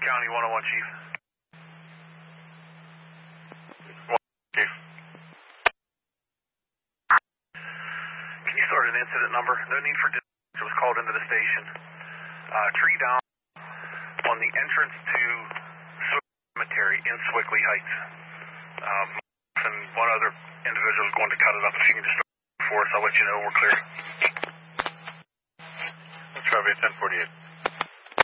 County 101, Chief. Chief. Can you start an incident number? No need for it was called into the station. Tree down on the entrance to cemetery in Swickley Heights. And one other individual is going to cut it up. If you can just start for us, I'll let you know we're clear. Let's try 1048.